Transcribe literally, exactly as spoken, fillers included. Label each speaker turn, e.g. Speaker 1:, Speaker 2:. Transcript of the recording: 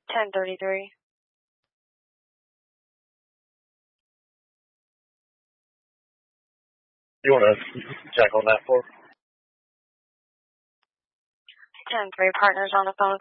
Speaker 1: ten thirty-three.
Speaker 2: You want to check on that for?
Speaker 1: ten three, partners on the phone.